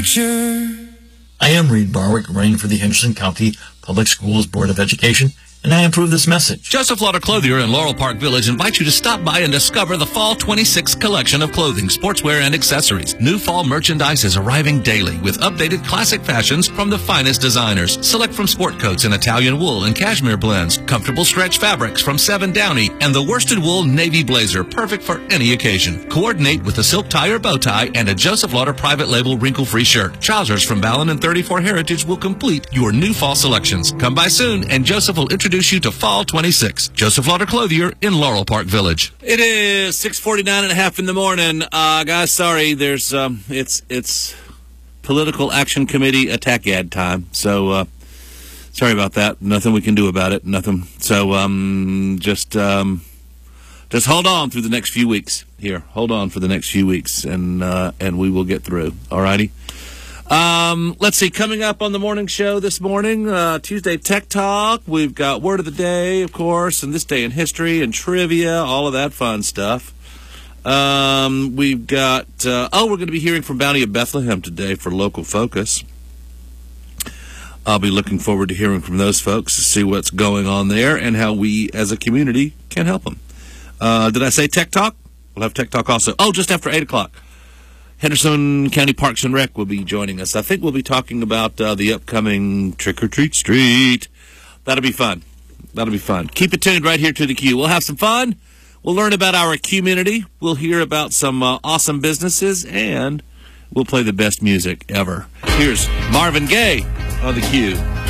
I am Reed Barwick, running for the Henderson County Public Schools Board of Education, and I approve this message. Joseph Lauder Clothier in Laurel Park Village invites you to stop by and discover the Fall 26 collection of clothing, sportswear, and accessories. New fall merchandise is arriving daily with updated classic fashions from the finest designers. Select from sport coats in Italian wool and cashmere blends, comfortable stretch fabrics from Seven Downey, and the worsted wool navy blazer, perfect for any occasion. Coordinate with a silk tie or bow tie and a Joseph Lauder private label wrinkle-free shirt. Trousers from Ballon and 34 Heritage will complete your new fall selections. Come by soon, and Joseph will introduce you to Fall 26. Joseph Lauder Clothier in Laurel Park Village. It is 6:49 and a half in the morning. Guys, sorry, there's it's Political Action Committee attack ad time. So sorry about that. Nothing we can do about it. Nothing. So just hold on through the next few weeks. Here, hold on for the next few weeks, and we will get through. All righty. Let's see, coming up on the morning show this morning, Tuesday Tech Talk, we've got Word of the Day, of course, and This Day in History and Trivia, all of that fun stuff. We've got, we're going to be hearing from Bounty of Bethlehem today for Local Focus. I'll be looking forward to hearing from those folks to see what's going on there and how we as a community can help them. Did I say Tech Talk? We'll have Tech Talk also. Oh, just after 8 o'clock. Henderson County Parks and Rec will be joining us. I think we'll be talking about the upcoming Trick or Treat Street. That'll be fun. That'll be fun. Keep it tuned right here to the Q. We'll have some fun. We'll learn about our community. We'll hear about some awesome businesses, and we'll play the best music ever. Here's Marvin Gaye on the Q.